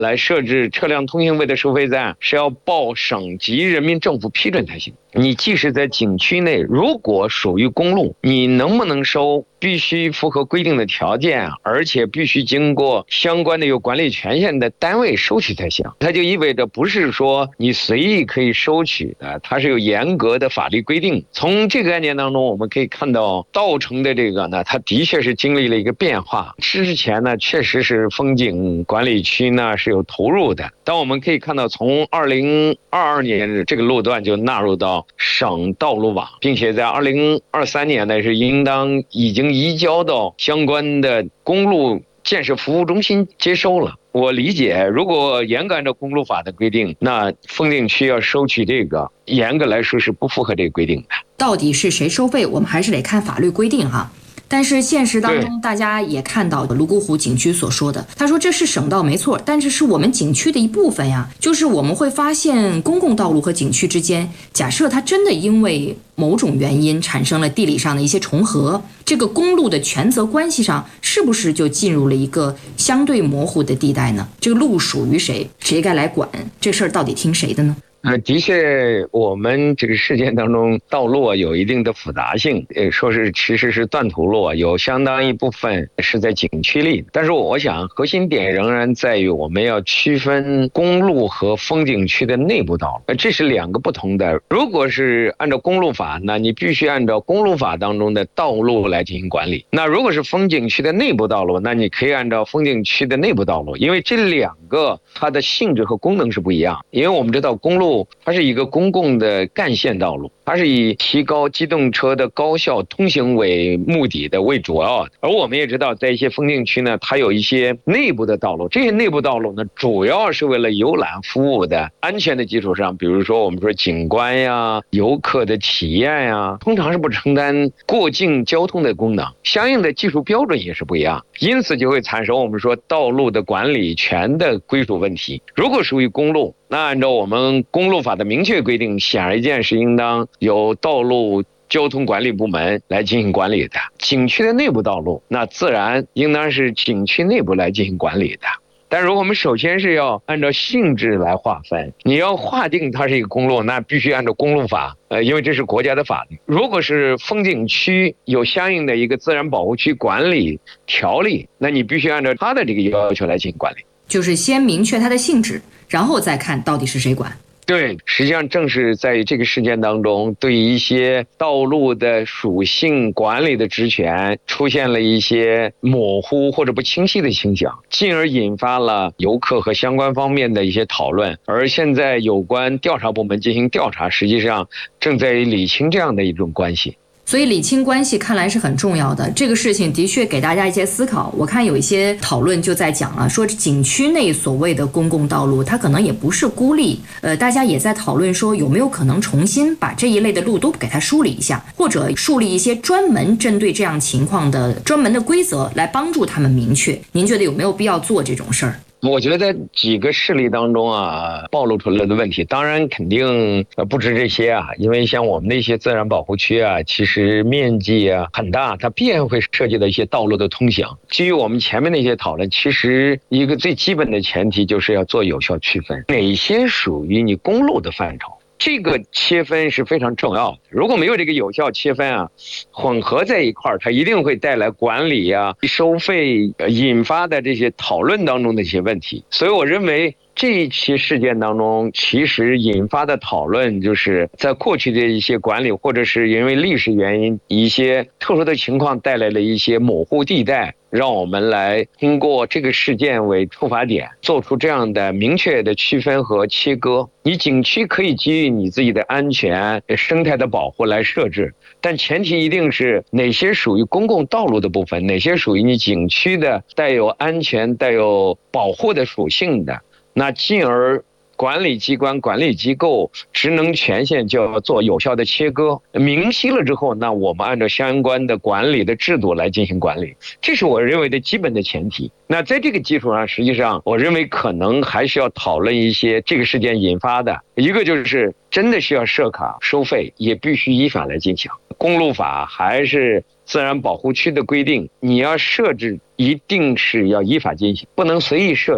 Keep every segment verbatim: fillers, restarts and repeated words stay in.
来设置车辆通行费的收费站，是要报省级人民政府批准才行。你即使在景区内，如果属于公路，你能不能收，必须符合规定的条件，而且必须经过相关的有管理权限的单位收取才行。它就意味着不是说你随意可以收取的，它是有严格的法律规定。从这个概念当中，我们可以看到稻城的这个呢，它的确是经历了一个变化。之前呢，确实是风景管理区呢是有投入的，但我们可以看到，从二零二二年这个路段就纳入到省道路网，并且在二零二三年呢是应当已经移交到相关的公路建设服务中心接收了。我理解，如果严格按照公路法的规定，那风景区要收取这个，严格来说是不符合这个规定的。 到底是谁收费，我们还是得看法律规定哈。但是现实当中，大家也看到泸沽湖景区所说的，他说这是省道没错，但是是我们景区的一部分呀。就是我们会发现，公共道路和景区之间，假设它真的因为某种原因产生了地理上的一些重合，这个公路的权责关系上，是不是就进入了一个相对模糊的地带呢？这个路属于谁，谁该来管？这事儿到底听谁的呢？ 呃，的确，我们这个事件当中，道路有一定的复杂性，呃，说是其实是断头路，有相当一部分是在景区里。但是我想，核心点仍然在于我们要区分公路和风景区的内部道路，呃，这是两个不同的。如果是按照公路法，那你必须按照公路法当中的道路来进行管理；那如果是风景区的内部道路，那你可以按照风景区的内部道路，因为这两个它的性质和功能是不一样。因为我们知道公路它是一个公共的干线道路，它是以提高机动车的高效通行为目的的为主要的。而我们也知道，在一些风景区呢，它有一些内部的道路，这些内部道路呢，主要是为了游览服务的安全的基础上，比如说我们说景观呀、游客的体验呀，通常是不承担过境交通的功能，相应的技术标准也是不一样，因此就会产生我们说道路的管理权的归属问题。如果属于公路，那按照我们公路法的明确规定，显而易见是应当由道路交通管理部门来进行管理的。景区的内部道路，那自然应当是景区内部来进行管理的。但如果我们首先是要按照性质来划分，你要划定它是一个公路，那必须按照公路法，呃，因为这是国家的法律。如果是风景区有相应的一个自然保护区管理条例，那你必须按照它的这个要求来进行管理。 就是先明确它的性质，然后再看到底是谁管。 对，实际上正是在这个事件当中，对于一些道路的属性管理的职权出现了一些模糊或者不清晰的倾向，进而引发了游客和相关方面的一些讨论。而现在有关调查部门进行调查，实际上正在理清这样的一种关系。 所以理清关系看来是很重要的，这个事情的确给大家一些思考。我看有一些讨论就在讲了，说景区内所谓的公共道路，它可能也不是孤立，呃，大家也在讨论说有没有可能重新把这一类的路都给它梳理一下，或者树立一些专门针对这样情况的专门的规则来帮助他们明确。您觉得有没有必要做这种事儿？ 我觉得在几个事例当中啊，暴露出来的问题，当然肯定呃不止这些啊，因为像我们的一些自然保护区啊，其实面积啊很大，它必然会涉及到一些道路的通行。基于我们前面的一些讨论，其实一个最基本的前提就是要做有效区分，哪些属于你公路的范畴。这个切分是非常重要的，如果没有这个有效切分啊，混合在一块儿，它一定会带来管理啊、收费引发的这些讨论当中的一些问题。所以我认为这一期事件当中，其实引发的讨论就是在过去的一些管理，或者是因为历史原因一些特殊的情况带来了一些模糊地带，让我们来通过这个事件为出发点，做出这样的明确的区分和切割。你景区可以基于你自己的安全、生态的保护来设置，但前提一定是哪些属于公共道路的部分，哪些属于你景区的带有安全、带有保护的属性的，那进而管理机关、管理机构职能权限就要做有效的切割，明晰了之后，那我们按照相关的管理的制度来进行管理，这是我认为的基本的前提。那在这个基础上，实际上我认为可能还是要讨论一些这个事件引发的，一个就是真的是要设卡收费，也必须依法来进行。公路法还是自然保护区的规定，你要设置一定是要依法进行，不能随意设置。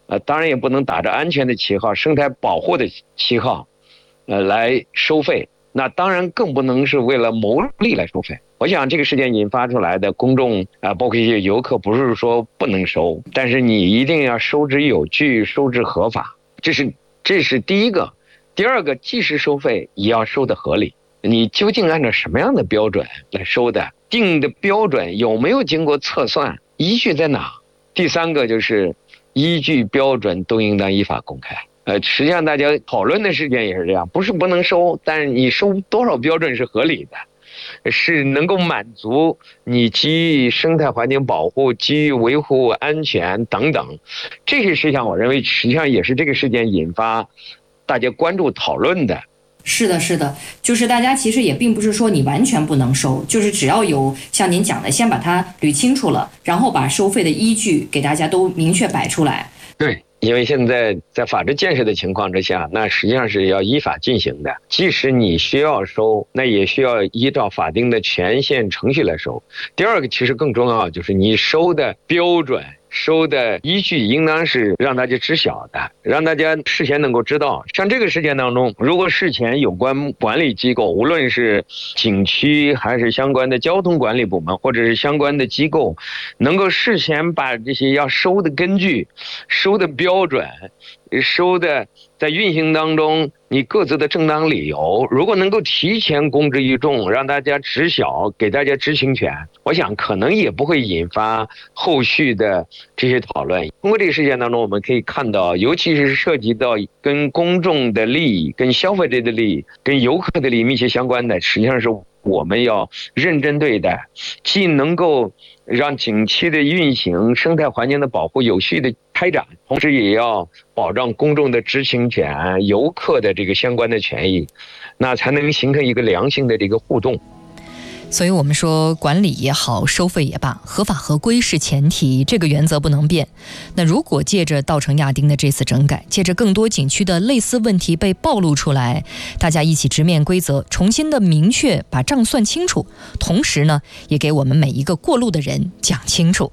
呃，当然也不能打着安全的旗号、生态保护的旗号，呃，来收费。那当然更不能是为了牟利来收费。我想这个事件引发出来的公众啊、呃，包括一些游客，不是说不能收，但是你一定要收之有据，收之合法，这是这是第一个。第二个，即使收费也要收得合理。你究竟按照什么样的标准来收的？定的标准有没有经过测算？依据在哪？第三个就是依据标准都应当依法公开。呃，实际上大家讨论的事件也是这样，不是不能收，但是你收多少标准是合理的，是能够满足你基于生态环境保护、基于维护安全等等这些事项。我认为实际上也是这个事件引发大家关注讨论的。 是的，是的，就是大家其实也并不是说你完全不能收，就是只要有像您讲的，先把它捋清楚了，然后把收费的依据给大家都明确摆出来。 对，因为现在在法治建设的情况之下，那实际上是要依法进行的。即使你需要收，那也需要依照法定的权限程序来收。第二个其实更重要，就是你收的标准、收的依据应当是让大家知晓的，让大家事先能够知道。像这个事件当中，如果事前有关管理机构，无论是景区还是相关的交通管理部门，或者是相关的机构，能够事前把这些要收的根据、收的标准、收的在运行当中你各自的正当理由，如果能够提前公之于众，让大家知晓，给大家知情权，我想可能也不会引发后续的这些讨论。通过这个事件当中，我们可以看到，尤其是涉及到跟公众的利益、跟消费者的利益、跟游客的利益密切相关的，实际上是我们要认真对待，既能够让景区的运行、生态环境的保护有序的开展，同时也要保障公众的知情权、游客的这个相关的权益，那才能形成一个良性的这个互动。 所以我们说管理也好，收费也罢，合法合规是前提，这个原则不能变。那如果借着稻城亚丁的这次整改，借着更多景区的类似问题被暴露出来，大家一起直面规则，重新的明确把账算清楚，同时呢也给我们每一个过路的人讲清楚。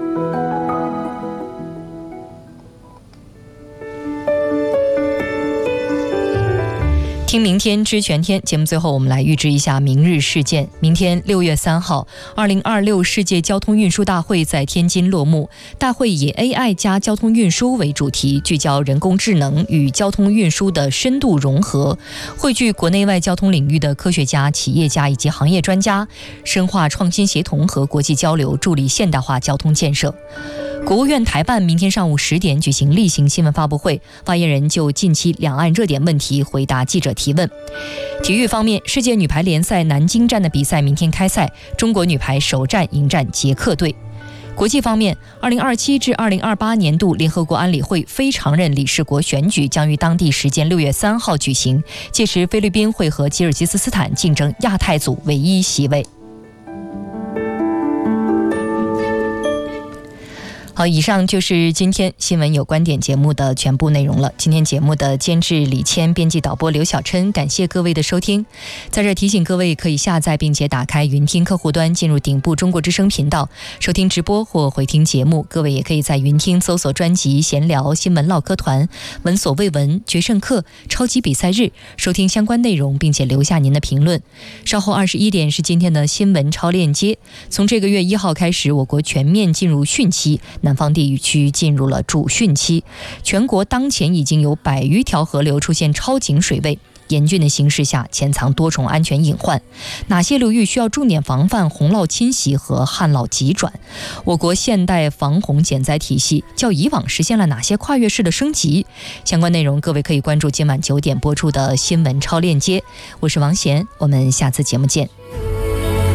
听明天知全天节目，最后我们来预知一下明日事件。明天六月三号，二零二六世界交通运输大会在天津落幕。大会以 A I 加交通运输为主题，聚焦人工智能与交通运输的深度融合，汇聚国内外交通领域的科学家、企业家以及行业专家，深化创新协同和国际交流，助力现代化交通建设。国务院台办明天上午十点举行例行新闻发布会，发言人就近期两岸热点问题回答记者提问。体育方面，世界女排联赛南京站的比赛明天开赛，中国女排首战迎战捷克队。国际方面，二零二七至二零二八年度联合国安理会非常任理事国选举将于当地时间六月三号举行，届时菲律宾会和吉尔吉斯斯坦竞争亚太组唯一席位。好，以上就是今天新闻有观点节目的全部内容了。今天节目的监制李谦，编辑导播刘小琛，感谢各位的收听。在这提醒各位，可以下载并且打开云听客户端，进入顶部中国之声频道收听直播或回听节目。各位也可以在云听搜索专辑闲聊新闻唠嗑团、闻所未闻、决胜课、超级比赛日，收听相关内容并且留下您的评论。稍后二十一点是今天的新闻超链接。从这个月一号开始，我国全面进入汛期，南方地区进入了主汛期，全国当前已经有百余条河流出现超警水位，严峻的形势下潜藏多重安全隐患。哪些流域需要重点防范洪涝侵袭和旱涝急转？我国现代防洪减灾体系较以往实现了哪些跨越式的升级？相关内容各位可以关注今晚九点播出的新闻超链接。我是王贤，我们下次节目见。